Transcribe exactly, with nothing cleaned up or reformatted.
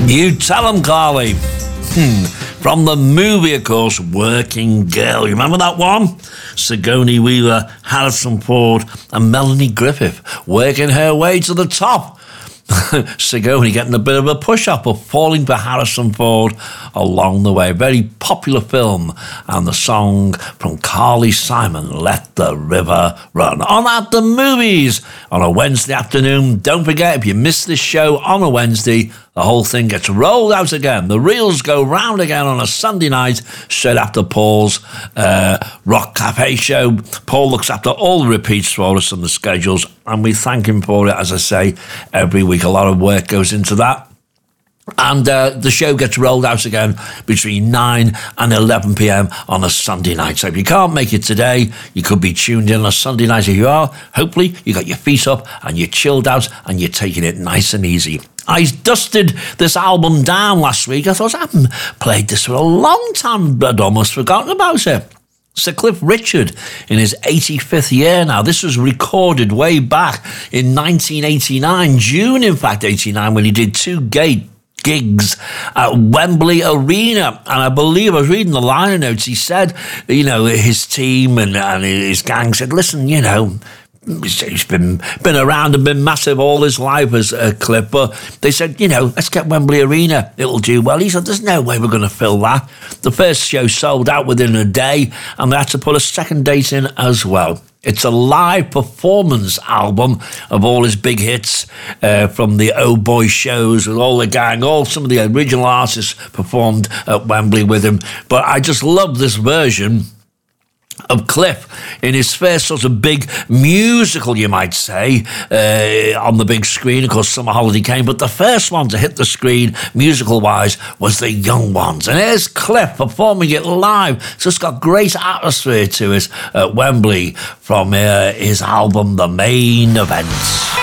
You tell 'em, Carly. Hmm. From the movie, of course, Working Girl. You remember that one? Sigourney Weaver, Harrison Ford, and Melanie Griffith working her way to the top. Sigourney getting a bit of a push-up of falling for Harrison Ford along the way. Very popular film. And the song from Carly Simon, Let the River Run. On At the Movies on a Wednesday afternoon. Don't forget, if you miss this show on a Wednesday, the whole thing gets rolled out again. The reels go round again on a Sunday night, straight after Paul's uh, Rock Cafe show. Paul looks after all the repeats for us and the schedules, and we thank him for it, as I say, every week. A lot of work goes into that. And uh, the show gets rolled out again between nine and eleven p.m. on a Sunday night. So if you can't make it today, you could be tuned in on a Sunday night. If you are, hopefully you got your feet up and you're chilled out and you're taking it nice and easy. I dusted this album down last week. I thought, I haven't played this for a long time, but I'd almost forgotten about it. Sir Cliff Richard in his eighty-fifth year now. This was recorded way back in nineteen eighty-nine, June, in fact, eighty-nine, when he did two gate gigs at Wembley Arena. And I believe, I was reading the liner notes, he said, you know, his team and, and his gang said, listen, you know, he's been been around and been massive all his life as a Cliff, but they said, you know, let's get Wembley Arena, it'll do well. He said, there's no way we're going to fill that. The first show sold out within a day, and they had to put a second date in as well. It's a live performance album of all his big hits uh, from the Oh Boy shows with all the gang, all some of the original artists performed at Wembley with him. But I just love this version of Cliff in his first sort of big musical, you might say, uh, on the big screen. Of course, Summer Holiday came, but the first one to hit the screen, musical-wise, was The Young Ones. And here's Cliff performing it live. So it's got great atmosphere to it at Wembley from uh, his album, The Main Events.